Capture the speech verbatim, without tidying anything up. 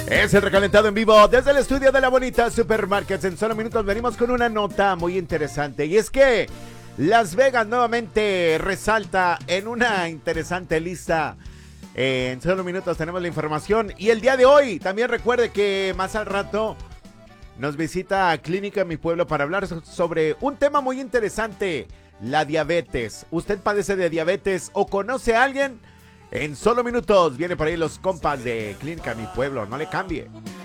Es el recalentado en vivo desde el estudio de la bonita Supermarkets. En solo minutos venimos con una nota muy interesante. Y es que Las Vegas nuevamente resalta en una interesante lista. Eh, en solo minutos tenemos la información. Y el día de hoy, también recuerde que más al rato nos visita Clínica Mi Pueblo para hablar sobre un tema muy interesante. La diabetes. ¿Usted padece de diabetes o conoce a alguien? En solo minutos viene por ahí los compas de Clínica Mi Pueblo. No le cambie.